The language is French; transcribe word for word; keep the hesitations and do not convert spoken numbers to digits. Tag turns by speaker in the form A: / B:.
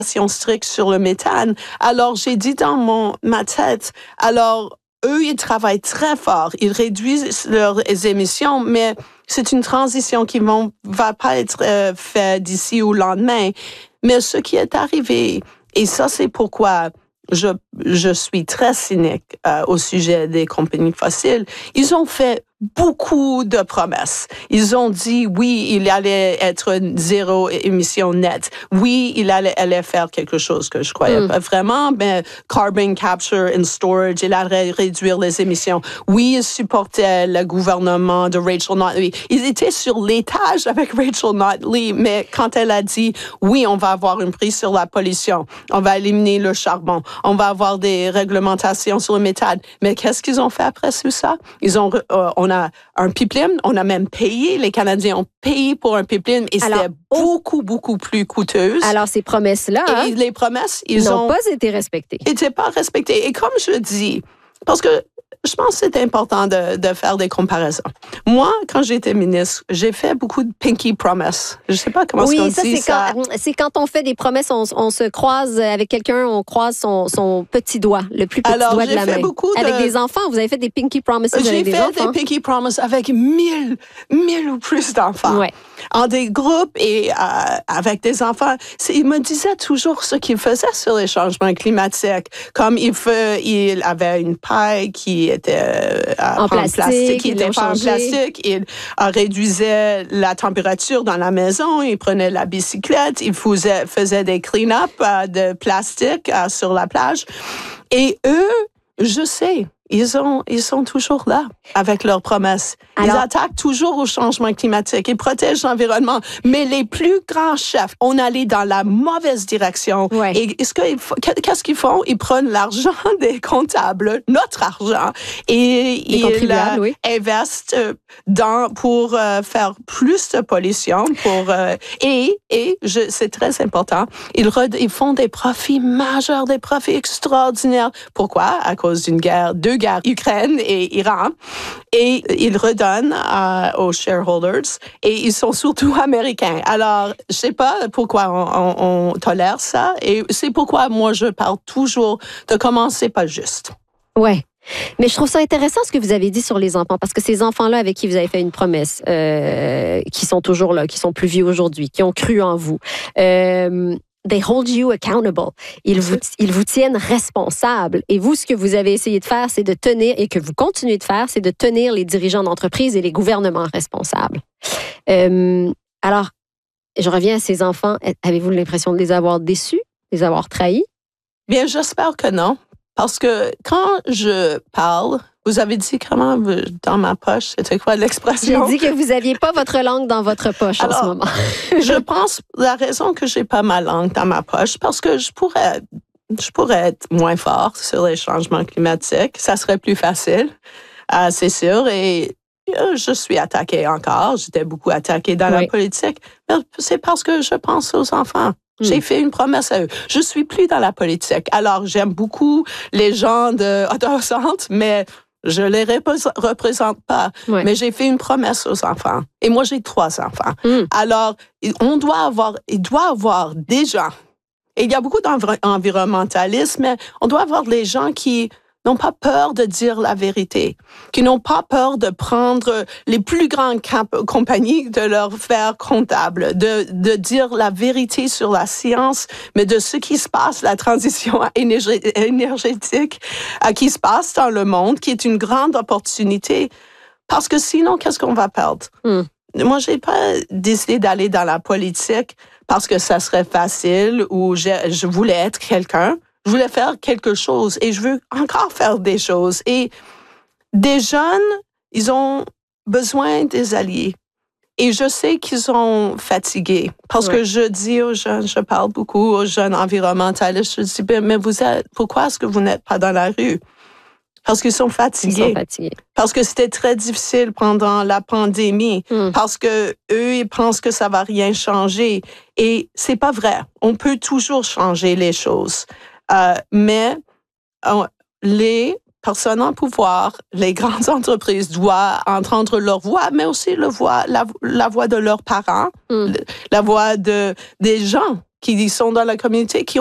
A: stricte sur le méthane. Alors, j'ai dit dans mon, ma tête, alors, eux, ils travaillent très fort. Ils réduisent leurs émissions, mais c'est une transition qui ne va pas être euh, faite d'ici au lendemain. Mais ce qui est arrivé, et ça, c'est pourquoi je, je suis très cynique euh, au sujet des compagnies fossiles, ils ont fait beaucoup de promesses. Ils ont dit, oui, il allait être zéro émission nette. Oui, il allait, allait faire quelque chose que je croyais mm. pas vraiment, mais carbon capture and storage, il allait réduire les émissions. Oui, ils supportaient le gouvernement de Rachel Notley. Ils étaient sur l'étage avec Rachel Notley, mais quand elle a dit, oui, on va avoir une prise sur la pollution, on va éliminer le charbon, on va avoir des réglementations sur le méthane. Mais qu'est-ce qu'ils ont fait après tout ça? Ils ont, euh, on a un pipeline, on a même payé, les Canadiens ont payé pour un pipeline et
B: alors,
A: c'était beaucoup, beaucoup plus coûteuse.
B: Alors, ces promesses-là,
A: et
B: hein,
A: les promesses, ils
B: n'ont
A: ont
B: pas été respectées.
A: N'étaient pas respectées. Et comme je dis, parce que je pense que c'est important de, de faire des comparaisons. Moi, quand j'étais ministre, j'ai fait beaucoup de pinky promise. Je sais pas comment
B: oui,
A: on
B: ça,
A: dit
B: c'est
A: ça.
B: Quand, c'est quand on fait des promesses, on, on se croise avec quelqu'un, on croise son, son petit doigt, le plus petit
A: Alors,
B: doigt de la main.
A: Beaucoup de...
B: Avec des enfants, vous avez fait des pinky promises avec des enfants?
A: J'ai fait des pinky promises avec mille, mille ou plus d'enfants.
B: Ouais.
A: En des groupes et euh, avec des enfants. C'est, il me disait toujours ce qu'il faisait sur les changements climatiques. Comme il, fait, il avait une paille qui était euh,
B: en plastique,
A: plastique, qui était pas en plastique. Il euh, réduisait la température dans la maison. Il prenait la bicyclette. Il faisait, faisait des clean-up euh, de plastique euh, sur la plage. Et eux, je sais, ils, ont, ils sont toujours là avec leurs promesses. Alors, ils attaquent toujours au changement climatique. Ils protègent l'environnement. Mais les plus grands chefs, on allait dans la mauvaise direction.
B: Ouais.
A: Et est-ce qu'ils, qu'est-ce qu'ils font? Ils prennent l'argent des comptables, notre argent, et
B: les
A: ils euh,
B: oui.
A: investissent dans, pour euh, faire plus de pollution. Pour, euh, et et je, c'est très important, ils, re, ils font des profits majeurs, des profits extraordinaires. Pourquoi? À cause d'une guerre, deux guerres, Ukraine et Iran. Et ils redonnent euh, aux shareholders et ils sont surtout américains. Alors, je sais pas pourquoi on, on, on tolère ça et c'est pourquoi moi je parle toujours de commencer pas juste.
B: Ouais. Mais je trouve ça intéressant ce que vous avez dit sur les enfants, parce que ces enfants-là avec qui vous avez fait une promesse, euh, qui sont toujours là, qui sont plus vieux aujourd'hui, qui ont cru en vous, euh, they hold you accountable. Ils vous, ils vous tiennent responsable. Et vous, ce que vous avez essayé de faire, c'est de tenir, et que vous continuez de faire, c'est de tenir les dirigeants d'entreprise et les gouvernements responsables. Euh, alors, je reviens à ces enfants. Avez-vous l'impression de les avoir déçus, de les avoir trahis?
A: Bien, j'espère que non. Parce que quand je parle, vous avez dit comment dans ma poche, c'était quoi l'expression?
B: J'ai dit que vous n'aviez pas votre langue dans votre poche. Alors, en ce moment.
A: Je pense la raison que j'ai pas ma langue dans ma poche, parce que je pourrais, je pourrais être moins fort sur les changements climatiques. Ça serait plus facile, euh, c'est sûr. Et euh, je suis attaquée encore. J'étais beaucoup attaquée dans oui. la politique. Mais c'est parce que je pense aux enfants. J'ai fait une promesse à eux. Je suis plus dans la politique. Alors, j'aime beaucoup les gens de Ottawa-Centre, mais je les représente pas. Ouais. Mais j'ai fait une promesse aux enfants. Et moi, j'ai trois enfants. Mm. Alors, on doit avoir, il doit avoir des gens. Et il y a beaucoup d'environnementalisme, mais on doit avoir des gens qui n'ont pas peur de dire la vérité, qui n'ont pas peur de prendre les plus grandes camp- compagnies, de leur faire comptable, de, de dire la vérité sur la science, mais de ce qui se passe, la transition énergé- énergétique euh, qui se passe dans le monde, qui est une grande opportunité. Parce que sinon, qu'est-ce qu'on va perdre? Mm. Moi, j'ai pas décidé d'aller dans la politique parce que ça serait facile ou je, je voulais être quelqu'un. Je voulais faire quelque chose et je veux encore faire des choses. Et des jeunes, ils ont besoin des alliés. Et je sais qu'ils sont fatigués. Parce ouais. que je dis aux jeunes, je parle beaucoup aux jeunes environnementalistes, je dis, mais vous êtes, pourquoi est-ce que vous n'êtes pas dans la rue? Parce qu'ils sont fatigués.
B: Ils sont fatigués.
A: Parce que c'était très difficile pendant la pandémie. Mm. Parce que eux, ils pensent que ça va rien changer. Et c'est pas vrai. On peut toujours changer les choses. Euh, mais euh, les personnes en pouvoir, les grandes entreprises doivent entendre leur voix, mais aussi le voix, la, la voix de leurs parents, mm. la voix de, des gens qui sont dans la communauté, qui